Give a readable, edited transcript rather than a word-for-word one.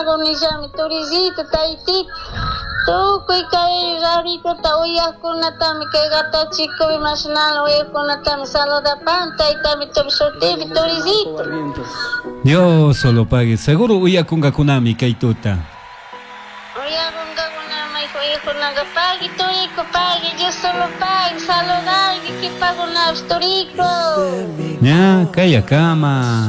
Gonillami turisito taitit tukuy kay rarito ta uyakunatami kay gata chico nacional uyakunatami saludapan taitami sortevi turisito. Dios solo pague. Seguro uyakungakunami kaytuta. Uyakungakunami uyakunaga pagi turiko pagi yo solo pagi saludar que pago na historico. Ya, kaya kama.